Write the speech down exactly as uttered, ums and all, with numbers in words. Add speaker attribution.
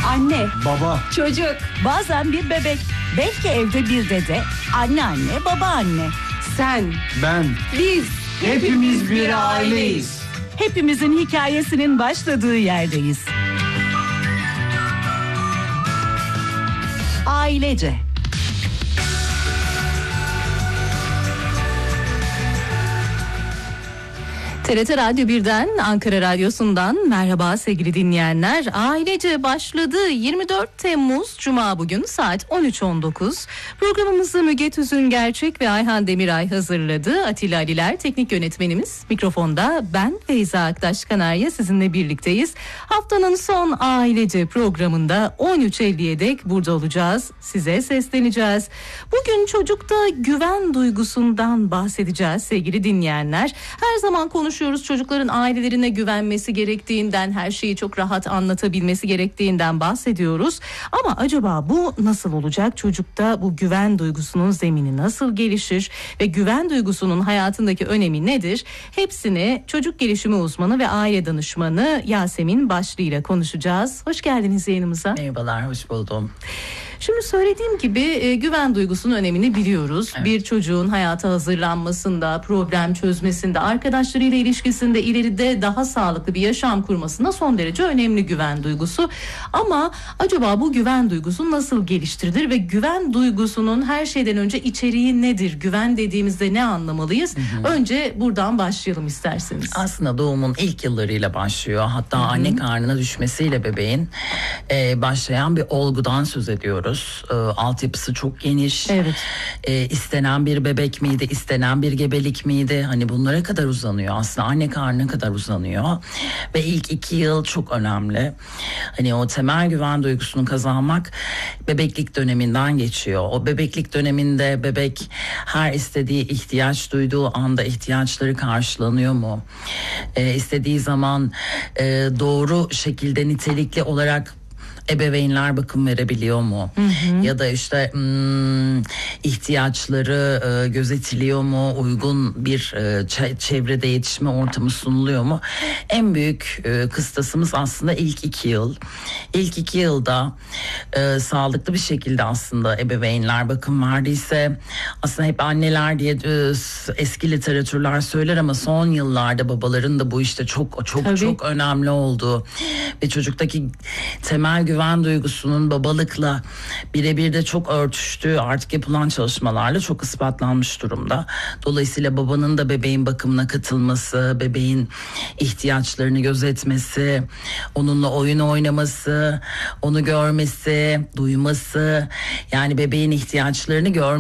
Speaker 1: Anne,
Speaker 2: baba,
Speaker 1: çocuk,
Speaker 3: bazen bir bebek, belki evde bir dede, anneanne, babaanne.
Speaker 1: sen,
Speaker 2: ben,
Speaker 1: biz,
Speaker 2: hepimiz bir aileyiz.
Speaker 3: Hepimizin hikayesinin başladığı yerdeyiz. Ailece.
Speaker 4: T R T Radyo birden, Ankara Radyosu'ndan merhaba sevgili dinleyenler. Ailece başladı. yirmi dört Temmuz Cuma bugün saat on üç on dokuz. Programımızı Müge Tüzün Gerçek ve Ayhan Demiray hazırladı. Atilla Aliler teknik yönetmenimiz. Mikrofonda ben Feyza Aktaş Kanarya sizinle birlikteyiz. Haftanın son Ailece programında on üç elliye dek burada olacağız. Size sesleneceğiz. Bugün çocukta güven duygusundan bahsedeceğiz sevgili dinleyenler. Her zaman konuşuyoruz. Çocukların ailelerine güvenmesi gerektiğinden, her şeyi çok rahat anlatabilmesi gerektiğinden bahsediyoruz. Ama acaba bu nasıl olacak? Çocukta bu güven duygusunun zemini nasıl gelişir ve güven duygusunun hayatındaki önemi nedir? Hepsini çocuk gelişimi uzmanı ve aile danışmanı Yasemin Başlı ile konuşacağız. Hoş geldiniz yayınımıza.
Speaker 5: Merhabalar, hoş buldum.
Speaker 4: Şimdi söylediğim gibi e, güven duygusunun önemini biliyoruz.
Speaker 5: Evet.
Speaker 4: Bir çocuğun hayata hazırlanmasında, problem çözmesinde, arkadaşlarıyla ilişkisinde, ileride daha sağlıklı bir yaşam kurmasında son derece önemli güven duygusu. Ama acaba bu güven duygusu nasıl geliştirilir ve güven duygusunun her şeyden önce içeriği nedir? Güven dediğimizde ne anlamalıyız? Hı hı. Önce buradan başlayalım isterseniz.
Speaker 5: Aslında doğumun ilk yıllarıyla başlıyor. Hatta hı hı. anne karnına düşmesiyle bebeğin e, başlayan bir olgudan söz ediyoruz. E, altyapısı çok geniş.
Speaker 4: Evet.
Speaker 5: E, istenen bir bebek miydi? İstenen bir gebelik miydi? Hani bunlara kadar uzanıyor. Aslında anne karnına kadar uzanıyor. Ve ilk iki yıl çok önemli. Hani o temel güven duygusunu kazanmak bebeklik döneminden geçiyor. O bebeklik döneminde bebek her istediği, ihtiyaç duyduğu anda ihtiyaçları karşılanıyor mu? E, istediği zaman e, doğru şekilde nitelikli olarak ebeveynler bakım verebiliyor mu? Hı hı. Ya da işte hmm, ihtiyaçları e, gözetiliyor mu? Uygun bir e, ç- çevrede yetişme ortamı sunuluyor mu? En büyük e, kıstasımız aslında ilk iki yıl. İlk iki yılda e, sağlıklı bir şekilde aslında ebeveynler bakım verdiyse, aslında hep anneler diye e, eski literatürler söyler ama son yıllarda babaların da bu işte çok çok Tabii. çok önemli olduğu ve çocuktaki temel güven güven duygusunun babalıkla birebir de çok örtüştüğü artık yapılan çalışmalarla çok ispatlanmış durumda. Dolayısıyla babanın da bebeğin bakımına katılması, bebeğin ihtiyaçlarını gözetmesi, onunla oyun oynaması, onu görmesi, duyması, yani bebeğin ihtiyaçlarını görmesi